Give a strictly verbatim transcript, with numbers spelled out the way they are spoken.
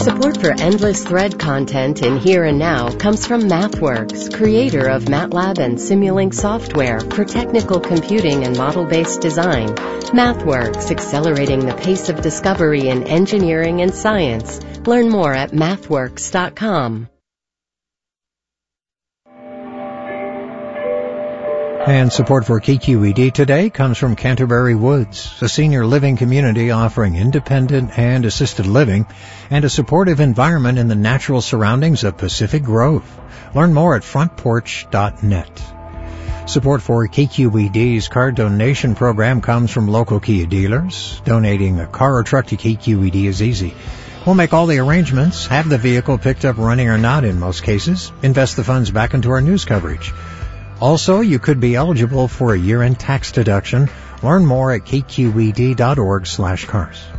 Support for endless thread content in Here and Now comes from MathWorks, creator of MATLAB and Simulink software for technical computing and model-based design. MathWorks, accelerating the pace of discovery in engineering and science. Learn more at mathworks dot com. And support for K Q E D today comes from Canterbury Woods, a senior living community offering independent and assisted living and a supportive environment in the natural surroundings of Pacific Grove. Learn more at front porch dot net. Support for K Q E D's car donation program comes from local Kia dealers. Donating a car or truck to K Q E D is easy. We'll make all the arrangements, have the vehicle picked up running or not in most cases, invest the funds back into our news coverage. Also, you could be eligible for a year-end tax deduction. Learn more at k q e d dot org slash cars.